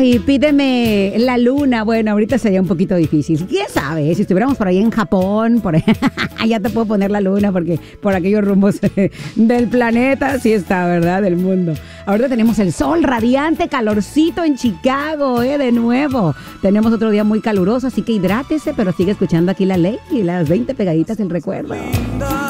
Ay, pídeme la luna. Bueno, ahorita sería un poquito difícil. ¿Quién sabe? Si estuviéramos por ahí en Japón, por ahí, ya te puedo poner la luna porque por aquellos rumbos del planeta, sí está, ¿verdad? Del mundo. Ahorita tenemos el sol radiante, calorcito en Chicago, de nuevo. Tenemos otro día muy caluroso, así que hidrátese, pero sigue escuchando aquí la ley y las 20 pegaditas del recuerdo.